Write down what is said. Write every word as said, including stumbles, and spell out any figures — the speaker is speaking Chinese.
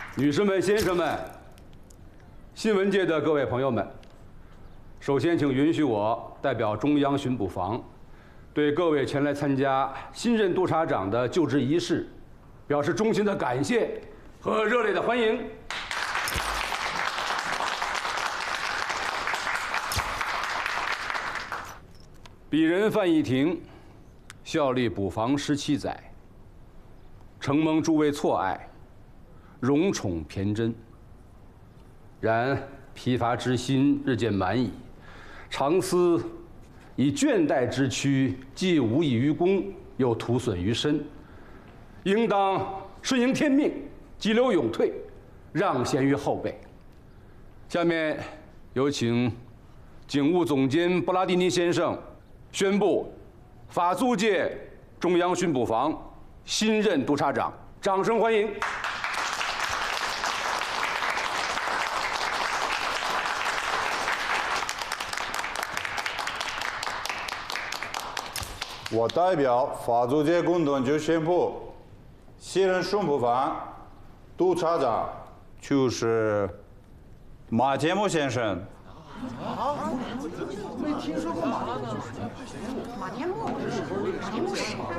女士们、先生们，新闻界的各位朋友们，首先请允许我代表中央巡捕房，对各位前来参加新任督察长的就职仪式，表示衷心的感谢和热烈的欢迎。鄙人范一庭，效力捕房十七载，承蒙诸位错爱，荣宠偏珍。然疲乏之心日渐满矣，常思以倦怠之躯，既无益于公，又徒损于身，应当顺应天命，急流勇退，让贤于后辈。下面有请警务总监布拉蒂尼先生宣布法租界中央巡捕房新任督察长，掌声欢迎。 我代表法租界共同局宣布，新任巡捕房督察长就是马天木先生。 没听说过马天木。马天木，马天木是谁？